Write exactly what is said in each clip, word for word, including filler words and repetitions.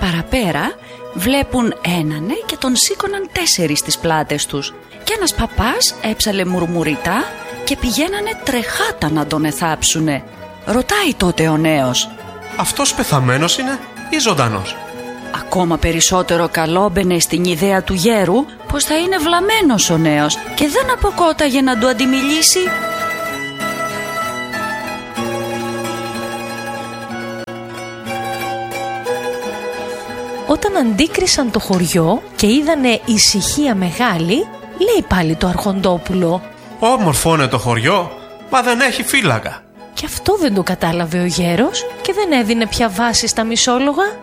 παραπέρα βλέπουν έναν και τον σήκωναν τέσσερις στις πλάτες τους. Και ένας παπάς έψαλε μουρμουριτά και πηγαίνανε τρεχάτα να τον εθάψουνε. Ρωτάει τότε ο νέος: αυτός πεθαμένος είναι ή ζωντανός? Ακόμα περισσότερο καλόμπαινε στην ιδέα του γέρου πως θα είναι βλαμμένος ο νέος και δεν αποκόταγε να του αντιμιλήσει. Όταν αντίκρισαν το χωριό και είδανε ησυχία μεγάλη, λέει πάλι το Αρχοντόπουλο: όμορφο είναι το χωριό, μα δεν έχει φύλακα. Και αυτό δεν το κατάλαβε ο γέρος και δεν έδινε πια βάση στα μισόλογα.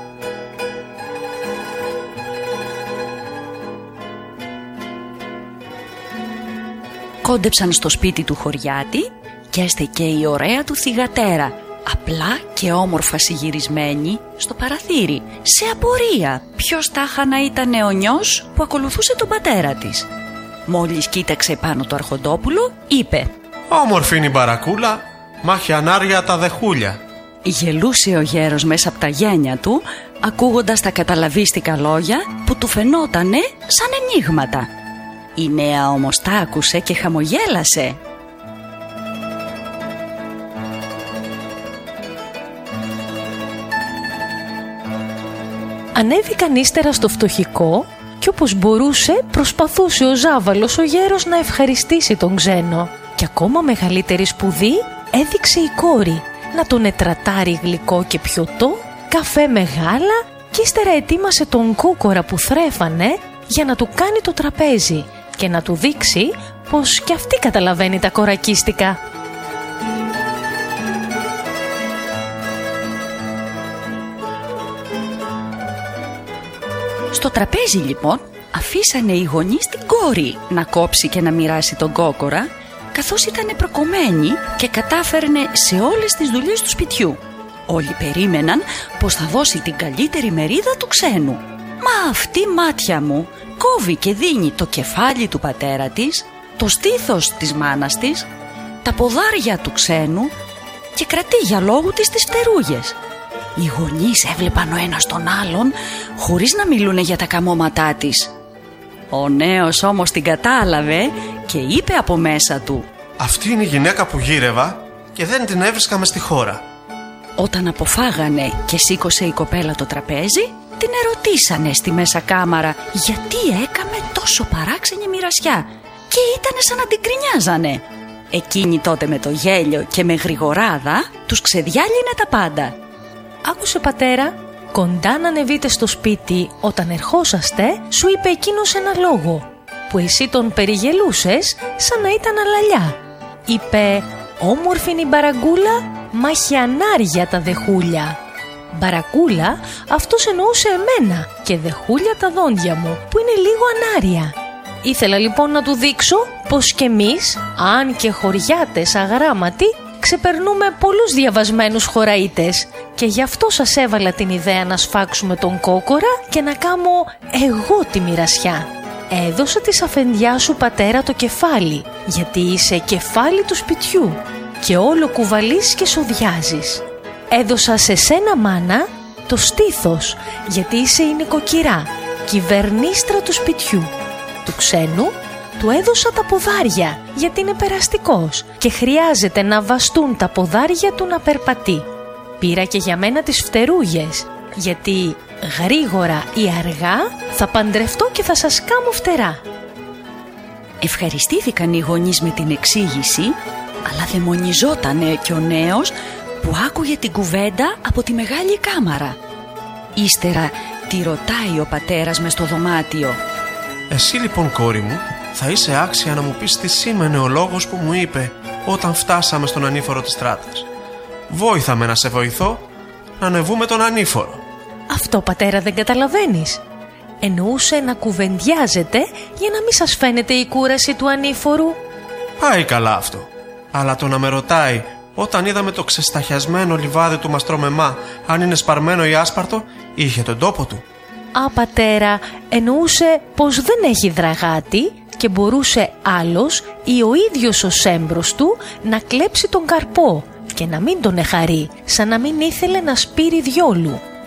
Κόντεψαν στο σπίτι του χωριάτη και έστεκε η ωραία του θυγατέρα, απλά και όμορφα συγυρισμένη, στο παραθύρι, σε απορία ποιος τάχα να ήταν ο νιός που ακολουθούσε τον πατέρα της. Μόλις κοίταξε πάνω το Αρχοντόπουλο, είπε: όμορφη είναι η μπαρακούλα, μάχει ανάρια τα δεχούλια. Γελούσε ο γέρος μέσα από τα γένια του, ακούγοντας τα καταλαβίστικα λόγια που του φαινότανε σαν ενίγματα. Η νέα όμως τα άκουσε και χαμογέλασε. Ανέβηκαν ύστερα στο φτωχικό και όπως μπορούσε προσπαθούσε ο Ζάβαλος ο γέρος να ευχαριστήσει τον ξένο. Και ακόμα μεγαλύτερη σπουδή έδειξε η κόρη, να τον ετρατάρει γλυκό και πιωτό, καφέ με γάλα και ύστερα ετοίμασε τον κόκορα που θρέφανε για να του κάνει το τραπέζι και να του δείξει πως κι αυτή καταλαβαίνει τα κορακίστικα. Στο τραπέζι λοιπόν αφήσανε οι γονείς την κόρη να κόψει και να μοιράσει τον κόκορα, καθώς ήταν προκομμένη και κατάφερνε σε όλες τις δουλειές του σπιτιού. Όλοι περίμεναν πως θα δώσει την καλύτερη μερίδα του ξένου. Μα αυτή, μάτια μου, κόβει και δίνει το κεφάλι του πατέρα της, το στήθος της μάνας της, τα ποδάρια του ξένου και κρατεί για λόγου της τις φτερούγες. Οι γονείς έβλεπαν ο ένας τον άλλον χωρίς να μιλούνε για τα καμώματά της. Ο νέος όμως την κατάλαβε και είπε από μέσα του: αυτή είναι η γυναίκα που γύρευα και δεν την έβρισκα μες στη χώρα. Όταν αποφάγανε και σήκωσε η κοπέλα το τραπέζι, την ερωτήσανε στη μέσα κάμαρα γιατί έκαμε τόσο παράξενη μοιρασιά και ήτανε σαν να την κρινιάζανε. Εκείνη τότε με το γέλιο και με γρηγοράδα τους ξεδιάλυνε τα πάντα. Άκουσε πατέρα, κοντά να ανεβείτε στο σπίτι όταν ερχόσαστε, σου είπε εκείνος ένα λόγο που εσύ τον περιγελούσες σαν να ήταν αλαλιά. Είπε: όμορφη είναι η μπαραγκούλα, μάχει ανάρια τα δεχούλια. Μπαρακούλα, αυτός εννοούσε εμένα και δεχούλια τα δόντια μου που είναι λίγο ανάρια. Ήθελα λοιπόν να του δείξω πως κι εμείς, αν και χωριάτες αγράμματοι, ξεπερνούμε πολλούς διαβασμένους χωραΐτες και γι' αυτό σας έβαλα την ιδέα να σφάξουμε τον κόκορα και να κάμω εγώ τη μοιρασιά. Έδωσα της αφεντιάς σου πατέρα το κεφάλι, γιατί είσαι κεφάλι του σπιτιού και όλο κουβαλείς και σοδιάζεις. Έδωσα σε σένα μάνα το στήθος, γιατί είσαι η νοικοκυρά, κυβερνίστρα του σπιτιού. Του ξένου του έδωσα τα ποδάρια, γιατί είναι περαστικός και χρειάζεται να βαστούν τα ποδάρια του να περπατεί. Πήρα και για μένα τις φτερούγες, γιατί γρήγορα ή αργά θα παντρευτώ και θα σας κάμω φτερά. Ευχαριστήθηκαν οι γονείς με την εξήγηση, αλλά δαιμονιζότανε και ο νέος που άκουγε την κουβέντα από τη μεγάλη κάμαρα. Ύστερα τη ρωτάει ο πατέρας μες στο δωμάτιο: εσύ λοιπόν, κόρη μου, θα είσαι άξια να μου πεις τι σήμαινε ο λόγος που μου είπε όταν φτάσαμε στον ανήφορο της στράτας. Βόηθαμε να σε βοηθώ να ανεβούμε τον ανήφορο. Αυτό, πατέρα, δεν καταλαβαίνεις. Εννοούσε να κουβεντιάζετε για να μην σας φαίνεται η κούραση του ανήφορου. Πάει καλά αυτό. Αλλά το να με ρωτάει όταν είδαμε το ξεσταχιασμένο λιβάδι του Μαστρομεμά αν είναι σπαρμένο ή άσπαρτο, είχε τον τόπο του. Α, πατέρα, εννοούσε πως δεν έχει δραγάτη και μπορούσε άλλος ή ο ίδιος ο σέμπρος του να κλέψει τον καρπό και να μην τον εχαρεί, σαν να μην ήθελε να σπείρει διόλου. Και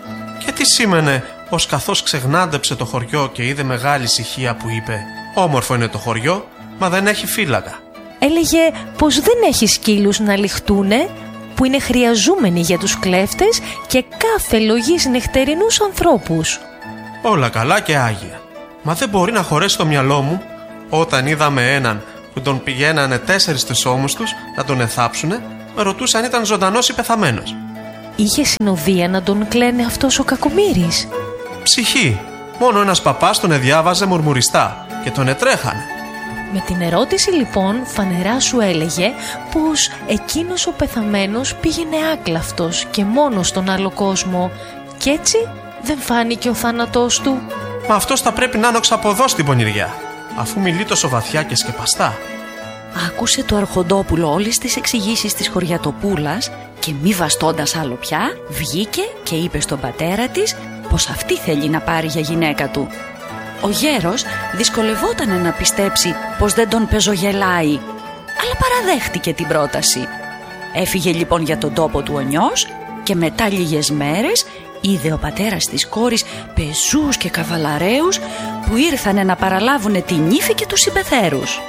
Και τι σήμαινε ως καθώς ξεγνάντεψε το χωριό και είδε μεγάλη ησυχία που είπε «Όμορφο είναι το χωριό, μα δεν έχει φύλακα». Έλεγε πως δεν έχει σκύλους να λιχτούνε, που είναι χρειαζόμενοι για τους κλέφτες και κάθε λογής νυχτερινούς ανθρώπους. Όλα καλά και άγια. Μα δεν μπορεί να χωρέσει το μυαλό μου όταν είδαμε έναν που τον πηγαίνανε τέσσερις στους ώμους τους να τον εθάψουνε, με ρωτούσαν αν ήταν ζωντανός ή πεθαμένος. Είχε συνοδεία να τον κλαίνε αυτός ο κακομοίρης? Ψυχή. Μόνο ένας παπάς τον εδιάβαζε μουρμουριστά και τον ετρέχανε. Με την ερώτηση λοιπόν φανερά σου έλεγε πως εκείνος ο πεθαμένος πήγαινε άκλαυτος και μόνος στον άλλο κόσμο κι έτσι δεν φάνηκε ο θάνατός του. Μα αυτός θα πρέπει να είναι οξαποδός στην πονηριά, αφού μιλεί τόσο βαθιά και σκεπαστά. Άκουσε το Αρχοντόπουλο όλες τις εξηγήσεις της χωριατοπούλας και μη βαστώντας άλλο πια, βγήκε και είπε στον πατέρα της πως αυτή θέλει να πάρει για γυναίκα του. Ο γέρος δυσκολευότανε να πιστέψει πως δεν τον πεζογελάει, αλλά παραδέχτηκε την πρόταση. Έφυγε λοιπόν για τον τόπο του ο νιός και μετά λίγες μέρες είδε ο πατέρας της κόρης πεζούς και καβαλαρέους που ήρθανε να παραλάβουνε την ύφη και τους συμπεθέρους.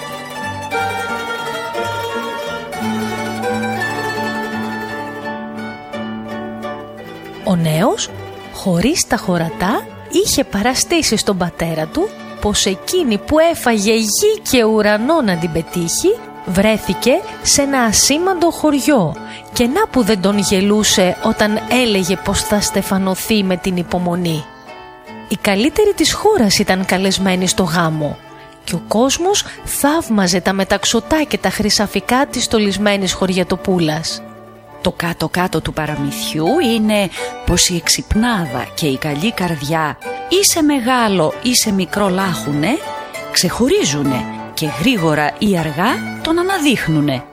Ο νέος, χωρίς τα χωρατά, είχε παραστήσει στον πατέρα του πως εκείνη που έφαγε γη και ουρανό να την πετύχει βρέθηκε σε ένα ασήμαντο χωριό και να που δεν τον γελούσε όταν έλεγε πως θα στεφανωθεί με την υπομονή. Οι καλύτεροι της χώρας ήταν καλεσμένοι στο γάμο και ο κόσμος θαύμαζε τα μεταξωτά και τα χρυσαφικά της στολισμένης χωριατοπούλας. Το κάτω-κάτω του παραμυθιού είναι πως η εξυπνάδα και η καλή καρδιά ή σε μεγάλο ή σε μικρό λάχουνε, ξεχωρίζουνε και γρήγορα ή αργά τον αναδείχνουνε.